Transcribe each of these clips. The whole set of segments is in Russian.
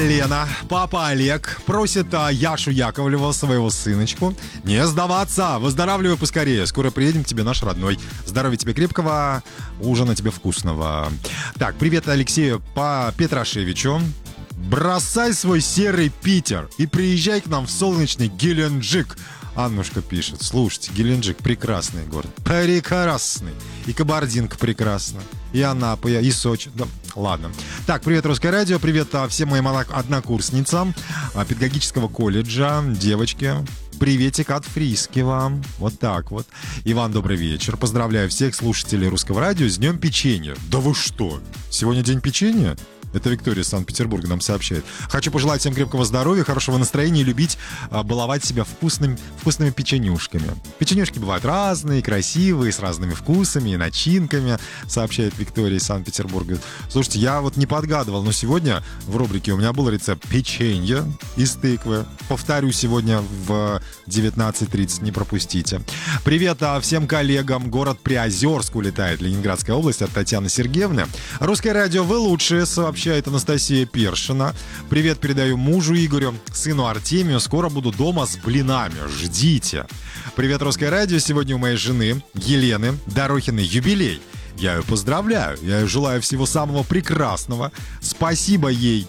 Лена, папа Олег просит Яшу Яковлева, своего сыночку, не сдаваться. Выздоравливай поскорее. Скоро приедем к тебе, наш родной. Здоровья тебе крепкого, ужина тебе вкусного. Так, привет Алексею Петрашевичу. Бросай свой серый Питер и приезжай к нам в солнечный Геленджик. Аннушка пишет. Слушайте, Геленджик прекрасный город. Прекрасный. И Кабардинка прекрасна. И Анапа, и Сочи. Да, ладно. Так, привет, Русское радио. Привет всем моим однокурсницам педагогического колледжа. Девочки. Приветик от Фриски вам. Вот так вот. Иван, добрый вечер. Поздравляю всех слушателей Русского радио с Днем печенья. Да вы что? Сегодня день печенья? Это Виктория из Санкт-Петербурга нам сообщает. Хочу пожелать всем крепкого здоровья, хорошего настроения и любить баловать себя вкусными печенюшками. Печенюшки бывают разные, красивые, с разными вкусами и начинками, сообщает Виктория из Санкт-Петербурга. Слушайте, я вот не подгадывал, но сегодня в рубрике у меня был рецепт печенья из тыквы. Повторю сегодня в 19:30, не пропустите. Привет всем коллегам. Город Приозерск улетает, Ленинградская область, от Татьяны Сергеевны. Русское радио, вы лучшие, сообщает Анастасия Першина. Привет передаю мужу Игорю, сыну Артемию. Скоро буду дома с блинами. Ждите. Привет, Русское радио. Сегодня у моей жены Елены Дорохиной юбилей. Я ее поздравляю. Я ее желаю всего самого прекрасного. Спасибо ей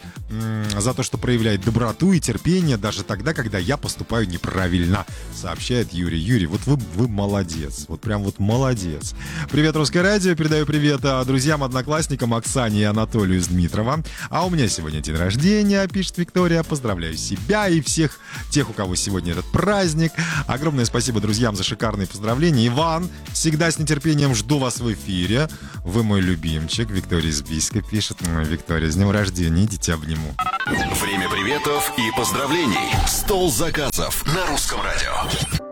за то, что проявляет доброту и терпение даже тогда, когда я поступаю неправильно, сообщает Юрий. Юрий, вот вы молодец. Вот прям вот молодец. Привет, Русское радио. Передаю привет друзьям, одноклассникам Оксане и Анатолию из Дмитрова. А у меня сегодня день рождения, пишет Виктория. Поздравляю себя и всех тех, у кого сегодня этот праздник. Огромное спасибо друзьям за шикарные поздравления. Иван, всегда с нетерпением жду вас в эфире. Вы мой любимчик. Виктория из Бийска пишет. Виктория, с днем рождения. Идите обниму. Время приветов и поздравлений. Стол заказов на Русском радио.